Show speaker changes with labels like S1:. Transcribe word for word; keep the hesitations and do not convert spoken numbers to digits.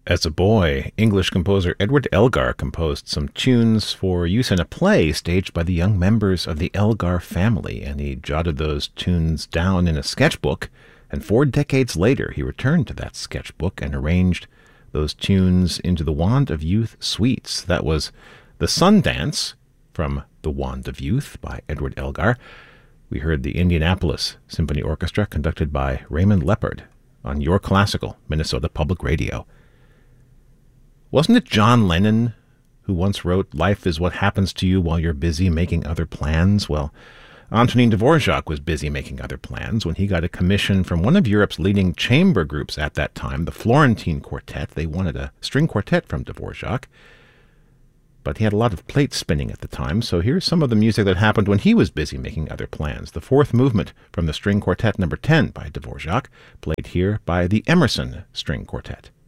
S1: As a boy, English composer Edward Elgar composed some tunes for use in a play staged by the young members of the Elgar family, and he jotted those tunes down in a sketchbook, and four decades later he returned to that sketchbook and arranged those tunes into the Wand of Youth suites. That was The Sundance from The Wand of Youth by Edward Elgar. We heard the Indianapolis Symphony Orchestra conducted by Raymond Leppard on Your Classical, Minnesota Public Radio. Wasn't it John Lennon who once wrote, "Life is what happens to you while you're busy making other plans"? Well, Antonin Dvorak was busy making other plans when he got a commission from one of Europe's leading chamber groups at that time, the Florentine Quartet. They wanted a string quartet from Dvorak, but he had a lot of plate spinning at the time, so here's some of the music that happened when he was busy making other plans. The fourth movement from the String Quartet number ten by Dvorak, played here by the Emerson String Quartet.